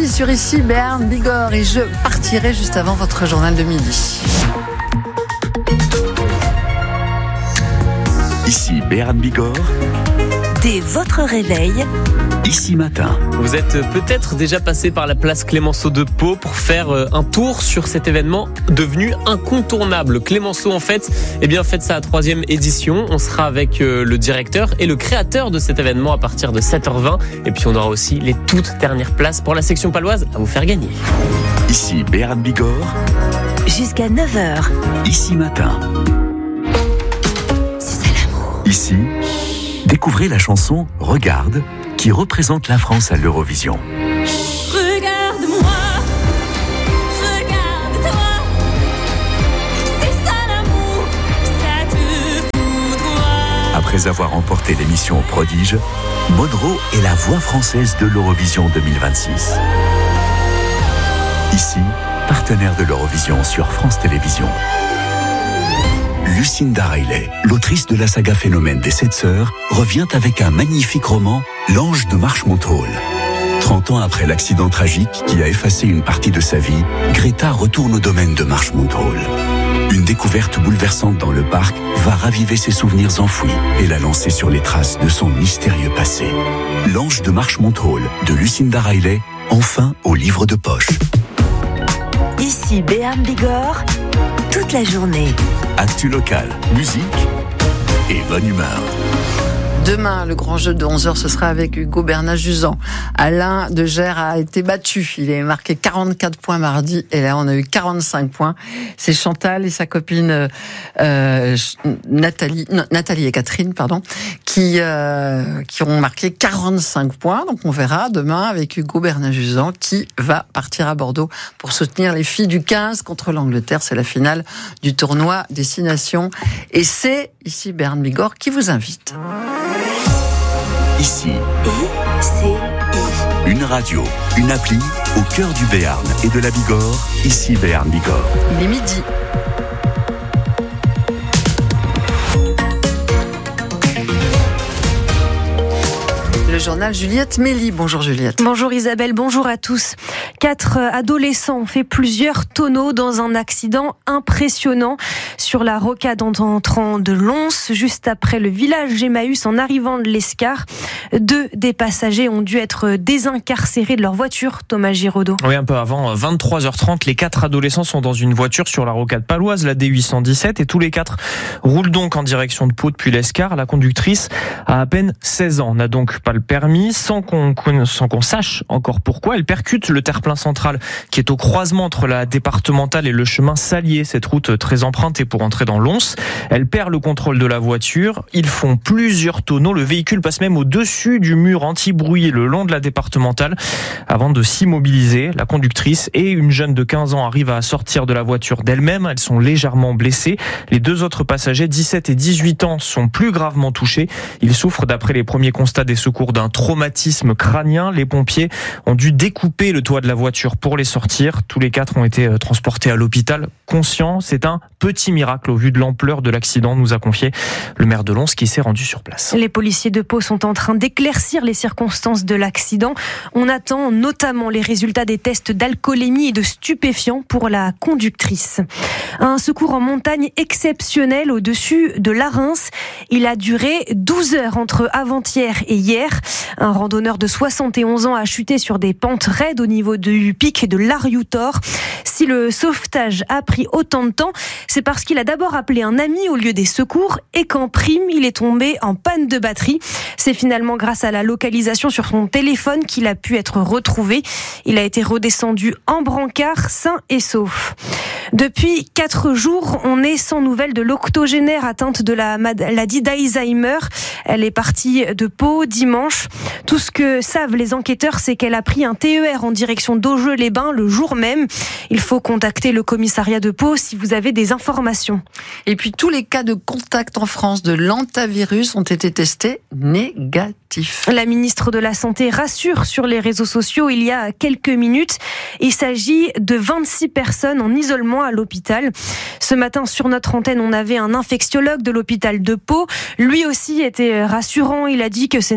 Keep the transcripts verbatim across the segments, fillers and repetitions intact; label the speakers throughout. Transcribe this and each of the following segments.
Speaker 1: midi sur ici, Béarn Bigorre, et je partirai juste avant votre journal de midi.
Speaker 2: Ici Béarn Bigorre.
Speaker 3: Dès votre réveil,
Speaker 2: Ici Matin.
Speaker 4: Vous êtes peut-être déjà passé par la place Clémenceau de Pau pour faire un tour sur cet événement devenu incontournable. Clémenceau, en fait, eh bien, fête sa troisième édition. On sera avec le directeur et le créateur de cet événement à partir de sept heures vingt. Et puis, on aura aussi les toutes dernières places pour la section paloise à vous faire gagner.
Speaker 2: Ici Béarn Bigorre.
Speaker 3: jusqu'à neuf heures.
Speaker 2: Ici Matin.
Speaker 3: Si c'est l'amour.
Speaker 2: Ici, découvrez la chanson Regarde qui représente la France à l'Eurovision.
Speaker 5: Regarde-moi, regarde-toi, c'est ça l'amour, ça te foudroie.
Speaker 2: Après avoir remporté l'émission Prodige, Monroe est la voix française de l'Eurovision deux mille vingt-six. Ici, partenaire de l'Eurovision sur France Télévisions. Lucinda Riley, l'autrice de la saga Phénomène des Sept Sœurs, revient avec un magnifique roman, L'Ange de Marchmont Hall. trente ans après l'accident tragique qui a effacé une partie de sa vie, Greta retourne au domaine de Marchmont Hall. Une découverte bouleversante dans le parc va raviver ses souvenirs enfouis et la lancer sur les traces de son mystérieux passé. L'Ange de Marchmont Hall de Lucinda Riley, enfin au livre de poche.
Speaker 3: Ici Béarn Bigorre, toute la journée.
Speaker 2: Actu local, musique et bonne humeur.
Speaker 1: Demain, le grand jeu de onze heures, ce sera avec Hugo Bernat-Juzan. Alain de Gers a été battu. Il a marqué quarante-quatre points mardi et là, on a eu quarante-cinq points. C'est Chantal et sa copine euh, Nathalie, non, Nathalie et Catherine, pardon, qui euh, qui ont marqué quarante-cinq points. Donc, on verra demain avec Hugo Bernat-Juzan qui va partir à Bordeaux pour soutenir les filles du quinze contre l'Angleterre. C'est la finale du tournoi Destination. Et c'est ici Béarn Bigorre qui vous invite.
Speaker 2: Ici,
Speaker 3: I C I.
Speaker 2: une radio, une appli au cœur du Béarn et de la Bigorre. Ici Béarn Bigorre.
Speaker 1: Il est midi. Le journal Juliette Méli. Bonjour Juliette.
Speaker 6: Bonjour Isabelle, bonjour à tous. Quatre adolescents ont fait plusieurs tonneaux dans un accident impressionnant sur la rocade en entrant de Lons, juste après le village Emmaüs en arrivant de l'Escar. Deux des passagers ont dû être désincarcérés de leur voiture, Thomas Giraudot.
Speaker 7: Oui, un peu avant vingt-trois heures trente, les quatre adolescents sont dans une voiture sur la rocade paloise, la D huit cent dix-sept, et tous les quatre roulent donc en direction de Pau depuis l'Escar. La conductrice a à peine seize ans, n'a donc pas le permis, sans qu'on, sans qu'on sache encore pourquoi. Elle percute le terre-plein central qui est au croisement entre la départementale et le chemin Salier, cette route très empruntée pour entrer dans Lons. Elle perd le contrôle de la voiture. Ils font plusieurs tonneaux. Le véhicule passe même au-dessus du mur anti-bruit le long de la départementale avant de s'immobiliser. La conductrice et une jeune de quinze ans arrivent à sortir de la voiture d'elle-même. Elles sont légèrement blessées. Les deux autres passagers, dix-sept et dix-huit ans, sont plus gravement touchés. Ils souffrent, d'après les premiers constats des secours, d'un traumatisme crânien. Les pompiers ont dû découper le toit de la voiture pour les sortir. Tous les quatre ont été transportés à l'hôpital conscients. C'est un petit miracle au vu de l'ampleur de l'accident, nous a confié le maire de Lons qui s'est rendu sur place.
Speaker 6: Les policiers de Pau sont en train d'éclaircir les circonstances de l'accident. On attend notamment les résultats des tests d'alcoolémie et de stupéfiants pour la conductrice. Un secours en montagne exceptionnel au-dessus de la Reims. Il a duré douze heures entre avant-hier et hier. Un randonneur de soixante et onze ans a chuté sur des pentes raides au niveau du pic de l'Arioutor. Si le sauvetage a pris autant de temps, c'est parce qu'il a d'abord appelé un ami au lieu des secours et qu'en prime, il est tombé en panne de batterie. C'est finalement grâce à la localisation sur son téléphone qu'il a pu être retrouvé. Il a été redescendu en brancard, sain et sauf. Depuis quatre jours, on est sans nouvelles de l'octogénaire atteinte de la maladie d'Alzheimer. Elle est partie de Pau dimanche. Tout ce que savent les enquêteurs, c'est qu'elle a pris un T E R en direction d'Augeux-les-Bains le jour même. Il faut contacter le commissariat de Pau si vous avez des informations.
Speaker 1: Et puis tous les cas de contact en France de l'hantavirus ont été testés négatifs.
Speaker 6: La ministre de la Santé rassure sur les réseaux sociaux il y a quelques minutes. Il s'agit de vingt-six personnes en isolement à l'hôpital. Ce matin, sur notre antenne, on avait un infectiologue de l'hôpital de Pau. Lui aussi était rassurant. Il a dit que ce n'est pas la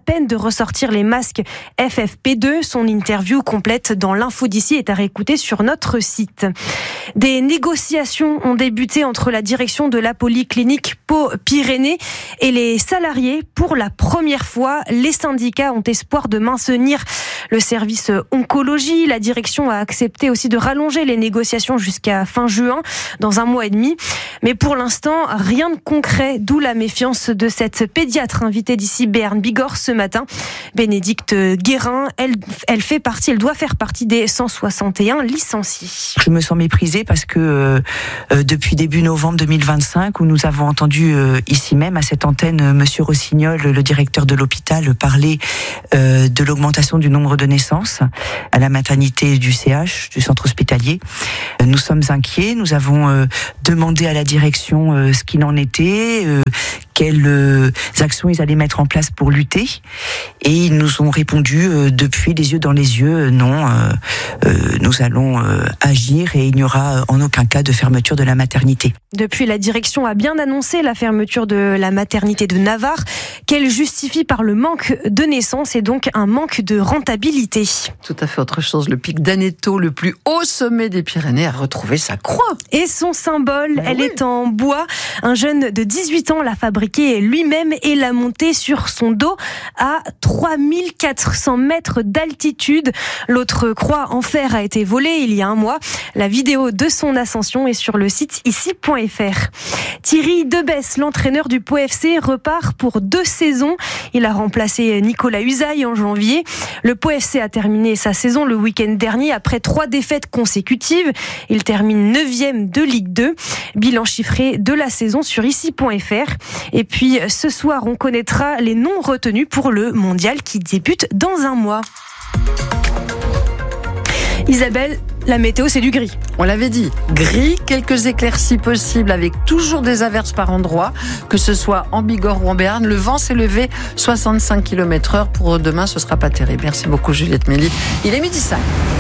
Speaker 6: peine de ressortir les masques F F P deux. Son interview complète dans l'info d'ici est à réécouter sur notre site. Des négociations ont débuté entre la direction de la polyclinique Pau-Pyrénées et les salariés. Pour la première fois, les syndicats ont espoir de maintenir le service oncologie. La direction a accepté aussi de rallonger les négociations jusqu'à fin juin, dans un mois et demi. Mais pour l'instant, rien de concret, d'où la méfiance de cette pédiatre invitée d'ici Béarn Bigorre ce matin. Bénédicte Guérin, elle, elle fait partie, elle doit faire partie des cent soixante et un licenciés.
Speaker 8: Je me sens méprisée parce que euh, depuis début novembre deux mille vingt-cinq, où nous avons entendu euh, ici même à cette antenne euh, Monsieur Rossignol, le directeur de l'hôpital, parler euh, de l'augmentation du nombre de naissances à la maternité du C H, du centre hospitalier. Euh, nous sommes inquiets, nous avons euh, demandé à la direction euh, ce qu'il en était, euh, quelles euh, actions ils allaient mettre en place pour lutter, et ils nous ont répondu euh, depuis les yeux dans les yeux, euh, non, euh, euh, nous allons euh, agir et il n'y aura euh, en aucun cas de fermeture de la maternité.
Speaker 6: Depuis, la direction a bien annoncé la fermeture de la maternité de Navarre, qu'elle justifie par le manque de naissances et donc un manque de rentabilité.
Speaker 1: Tout à fait autre chose. Le pic d'Aneto, le plus haut sommet des Pyrénées, a retrouvé sa croix.
Speaker 6: Et son symbole,
Speaker 1: Ben
Speaker 6: elle
Speaker 1: oui.
Speaker 6: est en bois. Un jeune de dix-huit ans l'a fabriquée lui-même et l'a montée sur son dos à trois mille quatre cents mètres d'altitude. L'autre croix en fer a été volée il y a un mois. La vidéo de son ascension est sur le site ici point f r. Thierry Debesse, l'entraîneur du Pau F C, repart pour deux saisons. Il a remplacé Nicolas Usaï en janvier. Le Pau F C a terminé sa saison le week-end dernier après trois défaites consécutives. Il termine neuvième de Ligue deux. Bilan chiffré de la saison sur ici point f r. Et puis ce soir, on connaîtra les noms retenus pour le mondial qui débute dans un mois. Isabelle, la météo, c'est du gris.
Speaker 1: On l'avait dit, gris, quelques éclaircies possibles avec toujours des averses par endroits, que ce soit en Bigorre ou en Béarn. Le vent s'est levé soixante-cinq kilomètres heure. Pour demain, ce sera pas terrible. Merci beaucoup Juliette Méli. Il est midi cinq.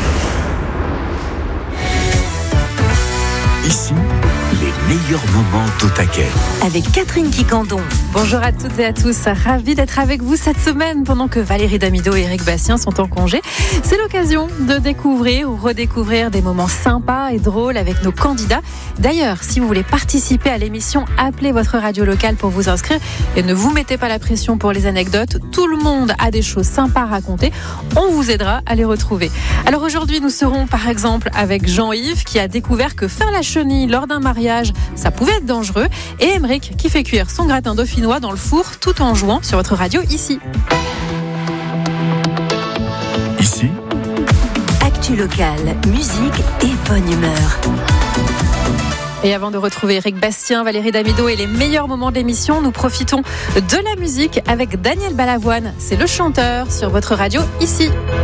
Speaker 2: Ici, les meilleurs moments d'Otaquet.
Speaker 3: Avec Catherine Quicandon.
Speaker 9: Bonjour à toutes et à tous, ravi d'être avec vous cette semaine pendant que Valérie Damido et Eric Bastien sont en congé. C'est l'occasion de découvrir ou redécouvrir des moments sympas et drôles avec nos candidats. D'ailleurs, si vous voulez participer à l'émission, appelez votre radio locale pour vous inscrire et ne vous mettez pas la pression pour les anecdotes. Tout le monde a des choses sympas à raconter. On vous aidera à les retrouver. Alors aujourd'hui, nous serons par exemple avec Jean-Yves qui a découvert que faire la chenille lors d'un mariage, ça pouvait être dangereux, et Émeric qui fait cuire son gratin dauphinois dans le four tout en jouant sur votre radio ici.
Speaker 2: Ici,
Speaker 3: Actu locale, musique et bonne humeur.
Speaker 9: Et avant de retrouver Eric Bastien, Valérie Damido et les meilleurs moments de l'émission, nous profitons de la musique avec Daniel Balavoine. C'est le chanteur sur votre radio ici.